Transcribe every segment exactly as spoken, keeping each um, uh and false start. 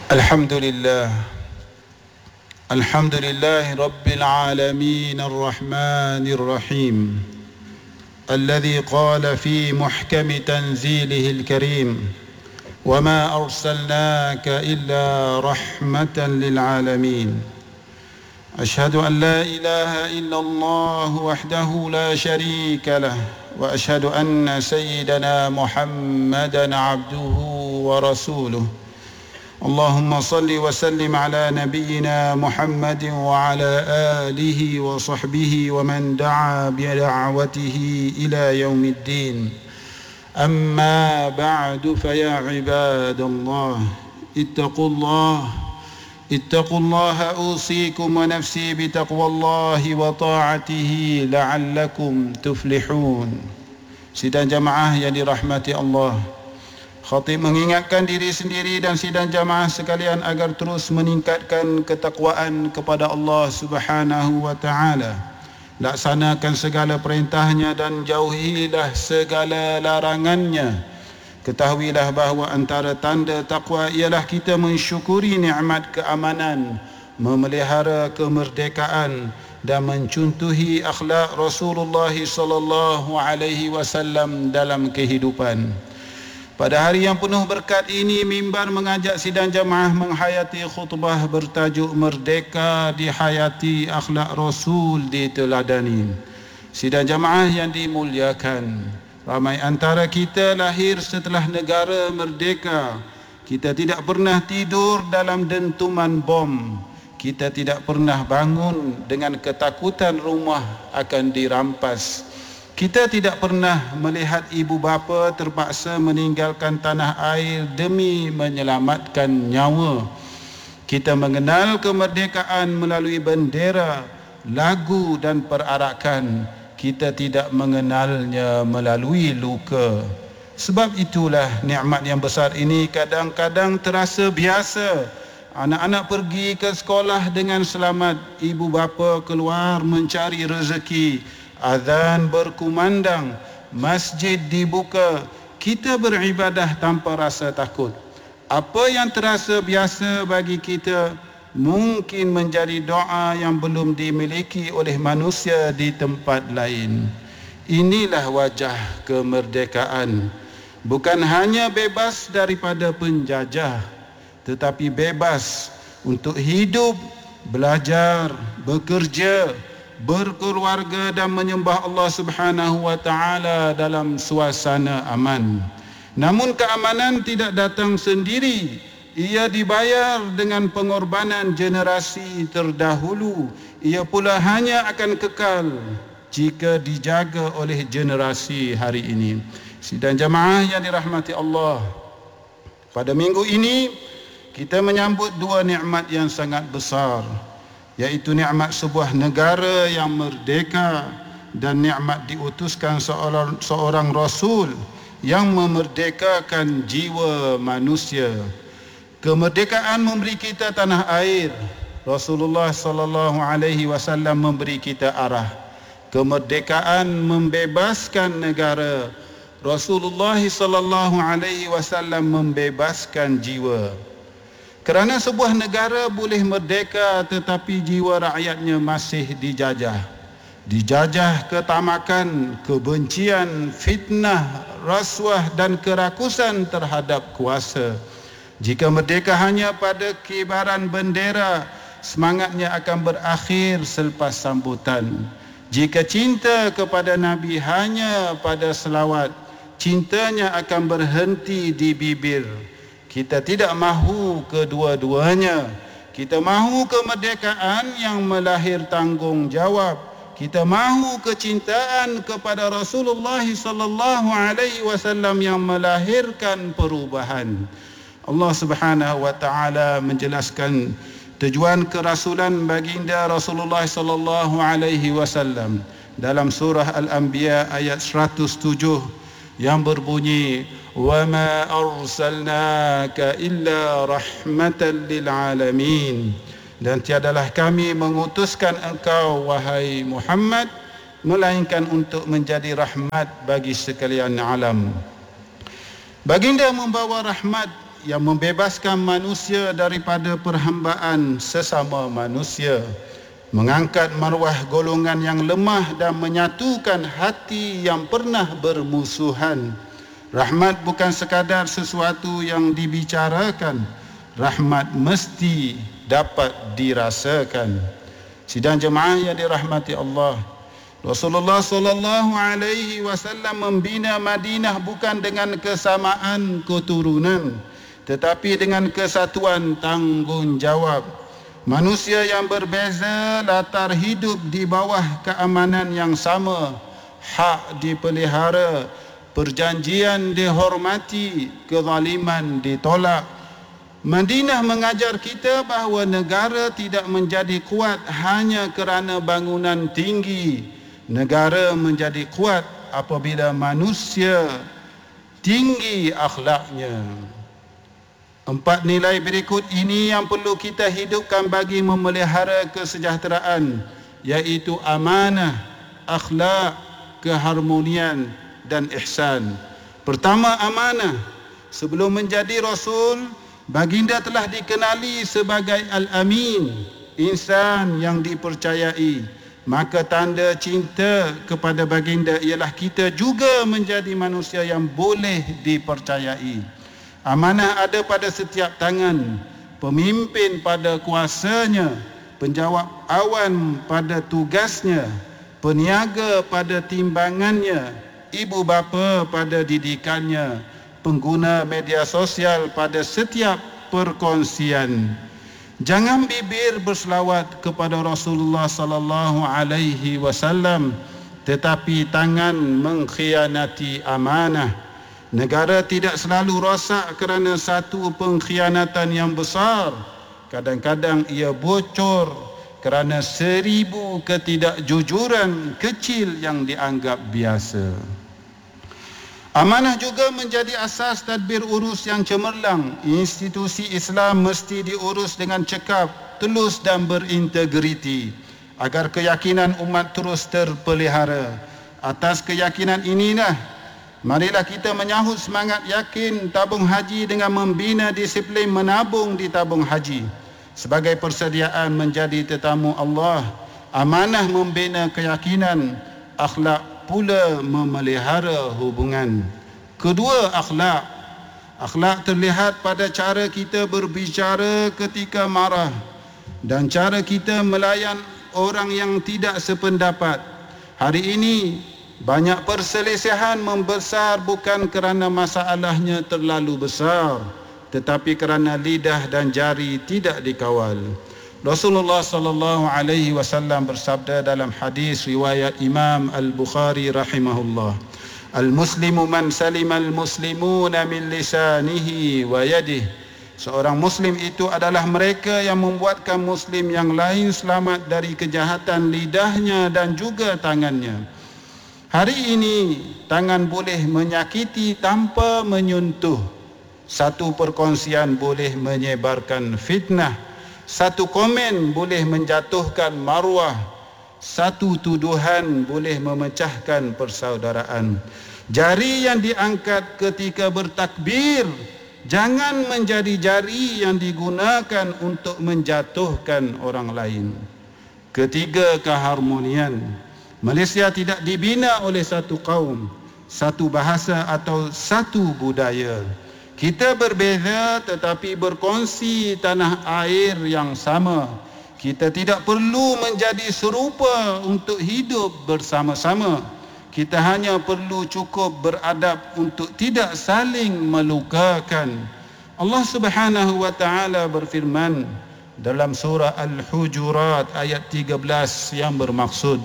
الحمد لله الحمد لله رب العالمين الرحمن الرحيم الذي قال في محكم تنزيله الكريم وما أرسلناك إلا رحمة للعالمين أشهد أن لا إله إلا الله وحده لا شريك له وأشهد أن سيدنا محمدا عبده ورسوله اللهم صل وسلم على نبينا محمد وعلى آله وصحبه ومن دعا بدعوته إلى يوم الدين أما بعد فيا عباد الله اتقوا الله اتقوا الله أوصيكم ونفسي بتقوى الله وطاعته لعلكم تفلحون. Sidang jamaah yang dirahmati Allah, khatib mengingatkan diri sendiri dan sidang jamaah sekalian agar terus meningkatkan ketakwaan kepada Allah Subhanahu wa taala. Laksanakan segala perintahnya dan jauhilah segala larangannya. Ketahuilah bahawa antara tanda takwa ialah kita mensyukuri nikmat keamanan, memelihara kemerdekaan dan mencontohi akhlak Rasulullah sallallahu alaihi wasallam dalam kehidupan. Pada hari yang penuh berkat ini, mimbar mengajak sidang jamaah menghayati khutbah bertajuk Merdeka Dihayati, Akhlak Rasul Diteladani. Sidang jamaah yang dimuliakan, ramai antara kita lahir setelah negara merdeka. Kita tidak pernah tidur dalam dentuman bom. Kita tidak pernah bangun dengan ketakutan rumah akan dirampas. Kita tidak pernah melihat ibu bapa terpaksa meninggalkan tanah air demi menyelamatkan nyawa. Kita mengenal kemerdekaan melalui bendera, lagu dan perarakan. Kita tidak mengenalnya melalui luka. Sebab itulah nikmat yang besar ini kadang-kadang terasa biasa. Anak-anak pergi ke sekolah dengan selamat, ibu bapa keluar mencari rezeki. Azan berkumandang, masjid dibuka, kita beribadah tanpa rasa takut. Apa yang terasa biasa bagi kita mungkin menjadi doa yang belum dimiliki oleh manusia di tempat lain. Inilah wajah kemerdekaan. Bukan hanya bebas daripada penjajah, tetapi bebas untuk hidup, belajar, bekerja, berkeluarga dan menyembah Allah Subhanahu wa taala dalam suasana aman. Namun keamanan tidak datang sendiri. Ia dibayar dengan pengorbanan generasi terdahulu. Ia pula hanya akan kekal jika dijaga oleh generasi hari ini. Sidang jamaah yang dirahmati Allah, pada minggu ini kita menyambut dua nikmat yang sangat besar, iaitu nikmat sebuah negara yang merdeka dan nikmat diutuskan seorang, seorang Rasul yang memerdekakan jiwa manusia. Kemerdekaan memberi kita tanah air. Rasulullah sallallahu alaihi wasallam memberi kita arah. Kemerdekaan membebaskan negara. Rasulullah sallallahu alaihi wasallam membebaskan jiwa. Kerana sebuah negara boleh merdeka tetapi jiwa rakyatnya masih dijajah. Dijajah ketamakan, kebencian, fitnah, rasuah dan kerakusan terhadap kuasa. Jika merdeka hanya pada kibaran bendera, semangatnya akan berakhir selepas sambutan. Jika cinta kepada Nabi hanya pada selawat, cintanya akan berhenti di bibir. Kita tidak mahu kedua-duanya. Kita mahu kemerdekaan yang melahir tanggungjawab. Kita mahu kecintaan kepada Rasulullah sallallahu alaihi wasallam yang melahirkan perubahan. Allah Subhanahu wa taala menjelaskan tujuan kerasulan baginda Rasulullah sallallahu alaihi wasallam dalam surah Al-Anbiya ayat seratus tujuh yang berbunyi, wa ma arsalnaka illa rahmatan lil alamin, dan tiadalah kami mengutuskan engkau wahai Muhammad melainkan untuk menjadi rahmat bagi sekalian alam. Baginda membawa rahmat yang membebaskan manusia daripada perhambaan sesama manusia, mengangkat maruah golongan yang lemah dan menyatukan hati yang pernah bermusuhan. Rahmat bukan sekadar sesuatu yang dibicarakan, rahmat mesti dapat dirasakan. Sidang jemaah yang dirahmati Allah, Rasulullah sallallahu alaihi wasallam membina Madinah bukan dengan kesamaan keturunan, tetapi dengan kesatuan tanggungjawab. Manusia yang berbeza latar hidup di bawah keamanan yang sama, hak dipelihara, perjanjian dihormati, kezaliman ditolak. Madinah mengajar kita bahawa negara tidak menjadi kuat hanya kerana bangunan tinggi. Negara menjadi kuat apabila manusia tinggi akhlaknya. Empat nilai berikut ini yang perlu kita hidupkan bagi memelihara kesejahteraan, iaitu amanah, akhlak, keharmonian dan ihsan. Pertama, amanah. Sebelum menjadi Rasul, baginda telah dikenali sebagai Al-Amin, insan yang dipercayai. Maka tanda cinta kepada baginda ialah kita juga menjadi manusia yang boleh dipercayai. Amanah ada pada setiap tangan, pemimpin pada kuasanya, penjawab awan pada tugasnya, peniaga pada timbangannya, ibu bapa pada didikannya, pengguna media sosial pada setiap perkongsian. Jangan bibir berselawat kepada Rasulullah sallallahu alaihi wasallam, tetapi tangan mengkhianati amanah. Negara tidak selalu rosak kerana satu pengkhianatan yang besar. Kadang-kadang ia bocor kerana seribu ketidakjujuran kecil yang dianggap biasa. Amanah juga menjadi asas tadbir urus yang cemerlang. Institusi Islam mesti diurus dengan cekap, telus dan berintegriti agar keyakinan umat terus terpelihara. Atas keyakinan inilah, marilah kita menyahut semangat yakin tabung haji dengan membina disiplin menabung di tabung haji sebagai persediaan menjadi tetamu Allah. Amanah membina keyakinan, akhlak pula memelihara hubungan. Kedua, akhlak. Akhlak terlihat pada cara kita berbicara ketika marah dan cara kita melayan orang yang tidak sependapat. Hari ini banyak perselisihan membesar bukan kerana masalahnya terlalu besar, tetapi kerana lidah dan jari tidak dikawal. Rasulullah sallallahu alaihi wasallam bersabda dalam hadis riwayat Imam Al-Bukhari rahimahullah, Al-muslimu man salima al-muslimuna min lisanihi wa yadihi. Seorang muslim itu adalah mereka yang membuatkan muslim yang lain selamat dari kejahatan lidahnya dan juga tangannya. Hari ini tangan boleh menyakiti tanpa menyentuh. Satu perkongsian boleh menyebarkan fitnah. Satu komen boleh menjatuhkan maruah. Satu tuduhan boleh memecahkan persaudaraan. Jari yang diangkat ketika bertakbir jangan menjadi jari yang digunakan untuk menjatuhkan orang lain. Ketiga, keharmonian. Malaysia tidak dibina oleh satu kaum, satu bahasa atau satu budaya. Kita berbeza tetapi berkongsi tanah air yang sama. Kita tidak perlu menjadi serupa untuk hidup bersama-sama. Kita hanya perlu cukup beradab untuk tidak saling melukakan. Allah Subhanahu wa taala berfirman dalam surah Al-Hujurat ayat tiga belas yang bermaksud,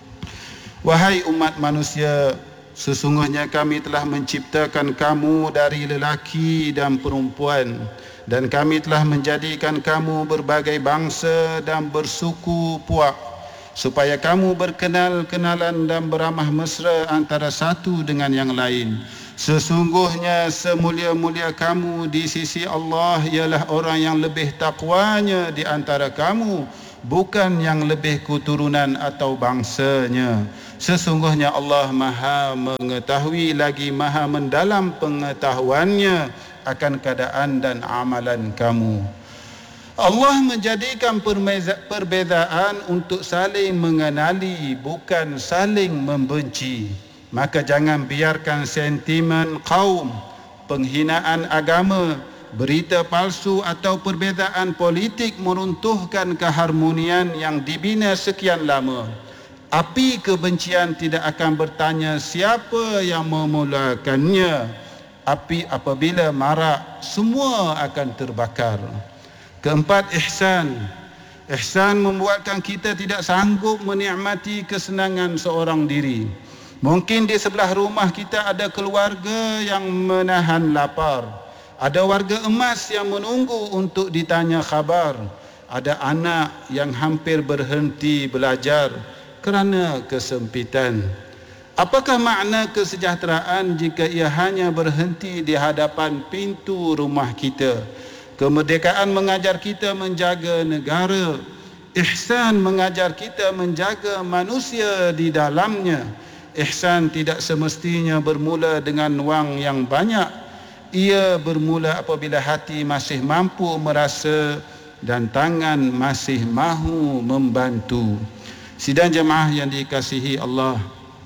wahai umat manusia, sesungguhnya kami telah menciptakan kamu dari lelaki dan perempuan, dan kami telah menjadikan kamu berbagai bangsa dan bersuku puak, supaya kamu berkenal-kenalan dan beramah mesra antara satu dengan yang lain. Sesungguhnya semulia-mulia kamu di sisi Allah ialah orang yang lebih takwanya di antara kamu, bukan yang lebih keturunan atau bangsanya. Sesungguhnya Allah Maha mengetahui lagi Maha mendalam pengetahuannya akan keadaan dan amalan kamu. Allah menjadikan perbezaan untuk saling mengenali, bukan saling membenci. Maka jangan biarkan sentimen kaum, penghinaan agama, berita palsu atau perbezaan politik meruntuhkan keharmonian yang dibina sekian lama. Api kebencian tidak akan bertanya siapa yang memulakannya. Api apabila marak, semua akan terbakar. Keempat, ihsan. Ihsan membuatkan kita tidak sanggup menikmati kesenangan seorang diri. Mungkin di sebelah rumah kita ada keluarga yang menahan lapar. Ada warga emas yang menunggu untuk ditanya khabar. Ada anak yang hampir berhenti belajar kerana kesempitan. Apakah makna kesejahteraan jika ia hanya berhenti di hadapan pintu rumah kita? Kemerdekaan mengajar kita menjaga negara. Ihsan mengajar kita menjaga manusia di dalamnya. Ihsan tidak semestinya bermula dengan wang yang banyak. Ia bermula apabila hati masih mampu merasa dan tangan masih mahu membantu. Sidang jemaah yang dikasihi Allah,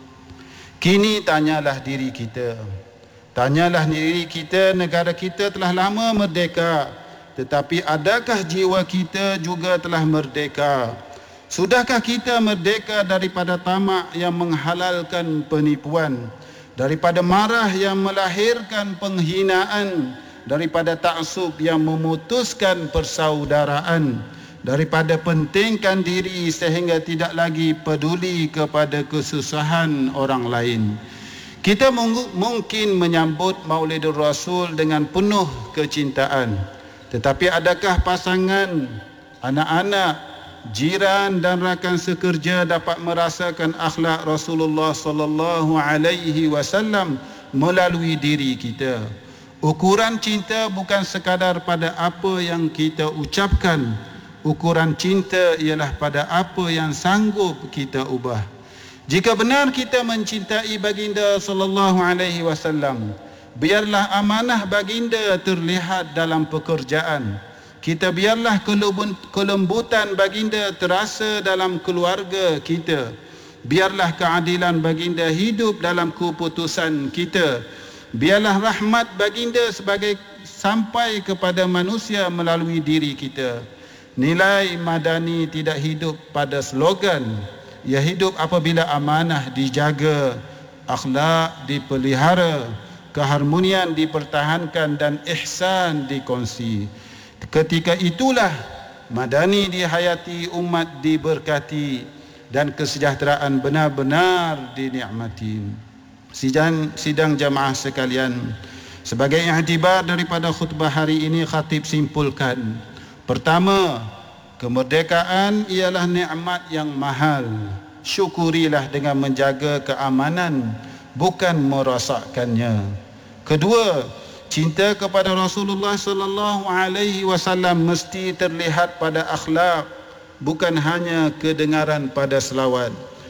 kini tanyalah diri kita. Tanyalah diri kita, negara kita telah lama merdeka, tetapi adakah jiwa kita juga telah merdeka? Sudahkah kita merdeka daripada tamak yang menghalalkan penipuan, daripada marah yang melahirkan penghinaan, daripada taksub yang memutuskan persaudaraan, daripada pentingkan diri sehingga tidak lagi peduli kepada kesusahan orang lain? Kita mungkin menyambut Maulidur Rasul dengan penuh kecintaan, tetapi adakah pasangan, anak-anak, jiran dan rakan sekerja dapat merasakan akhlak Rasulullah sallallahu alaihi wasallam melalui diri kita? Ukuran cinta bukan sekadar pada apa yang kita ucapkan. Ukuran cinta ialah pada apa yang sanggup kita ubah. Jika benar kita mencintai baginda sallallahu alaihi wasallam, biarlah amanah baginda terlihat dalam pekerjaan kita. Biarlah kelembutan baginda terasa dalam keluarga kita. Biarlah keadilan baginda hidup dalam keputusan kita. Biarlah rahmat baginda sebagai sampai kepada manusia melalui diri kita. Nilai madani tidak hidup pada slogan. Ia hidup apabila amanah dijaga, akhlak dipelihara, keharmonian dipertahankan dan ihsan dikongsi. Ketika itulah madani dihayati, umat diberkati dan kesejahteraan benar-benar dinikmati. Sidang, sidang jamaah sekalian, sebagai iktibar daripada khutbah hari ini, khatib simpulkan. Pertama, kemerdekaan ialah nikmat yang mahal. Syukurilah dengan menjaga keamanan, bukan merosakkannya. Kedua, cinta kepada Rasulullah sallallahu alaihi wasallam mesti terlihat pada akhlak, bukan hanya kedengaran pada selawat.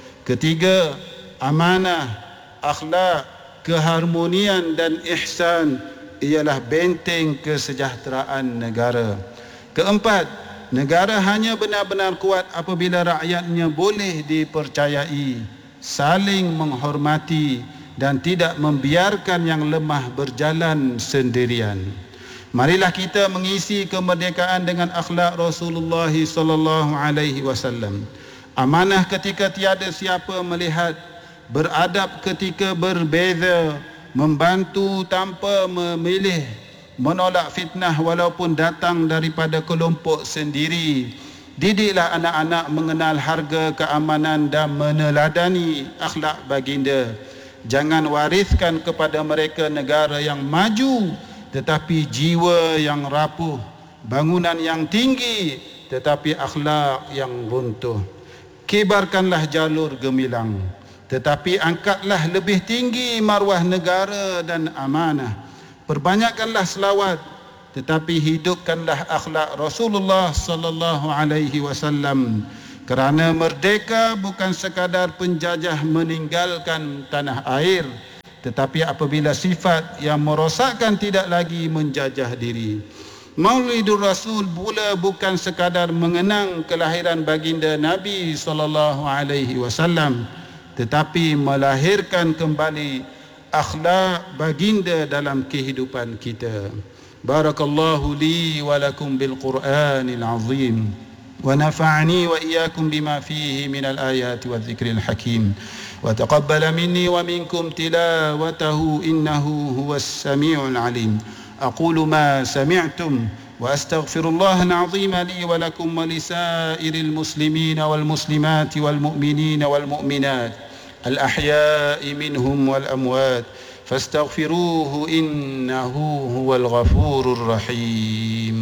Ketiga, amanah, akhlak, keharmonian dan ihsan ialah benteng kesejahteraan negara. Keempat, negara hanya benar-benar kuat apabila rakyatnya boleh dipercayai, saling menghormati dan tidak membiarkan yang lemah berjalan sendirian. Marilah kita mengisi kemerdekaan dengan akhlak Rasulullah sallallahu alaihi wasallam. Amanah ketika tiada siapa melihat, beradab ketika berbeza, membantu tanpa memilih, menolak fitnah walaupun datang daripada kelompok sendiri. Didiklah anak-anak mengenal harga keamanan dan meneladani akhlak baginda. Jangan wariskan kepada mereka negara yang maju tetapi jiwa yang rapuh, bangunan yang tinggi tetapi akhlak yang runtuh. Kibarkanlah jalur gemilang, tetapi angkatlah lebih tinggi maruah negara dan amanah. Perbanyakkanlah selawat, tetapi hidupkanlah akhlak Rasulullah sallallahu alaihi wasallam. Kerana merdeka bukan sekadar penjajah meninggalkan tanah air, tetapi apabila sifat yang merosakkan tidak lagi menjajah diri. Maulidur Rasul pula bukan sekadar mengenang kelahiran baginda Nabi sallallahu alaihi wasallam, tetapi melahirkan kembali akhlak baginda dalam kehidupan kita. Barakallahu li wa lakum bil Qur'anil azim wa nafa'ani wa iyyakum bima fihi minal ayati wadh-dhikril hakim wa taqabbala minni wa minkum tilawatahu innahu huwas samiul alim. aqulu ma sami'tum wa astaghfirullahal azim li wa lakum wa lisairil muslimina wal muslimati wal mu'minina wal mu'minat al ahya'i minhum wal amwat فاستغفروه إنه هو الغفور الرحيم.